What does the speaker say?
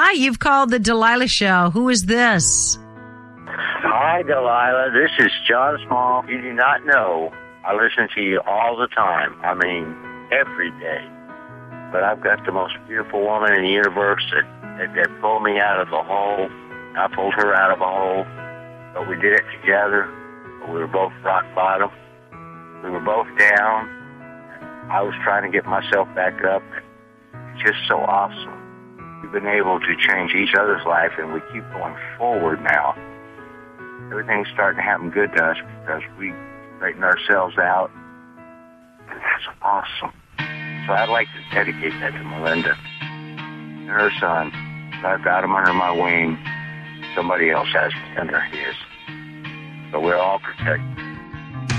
Hi, you've called the Delilah Show. Who is this? Hi, Delilah. This is John Small. You do not know. I listen to you all the time. I mean, every day. But I've got the most beautiful woman in the universe that pulled me out of the hole. I pulled her out of a hole. But we did it together. We were both rock bottom. We were both down. I was trying to get myself back up. It's just so awesome. We've been able to change each other's life, and we keep going forward now. Everything's starting to happen good to us because we straighten ourselves out. And that's awesome. So I'd like to dedicate that to Melinda and her son. I've got him under my wing. Somebody else has me under his. So we're all protected.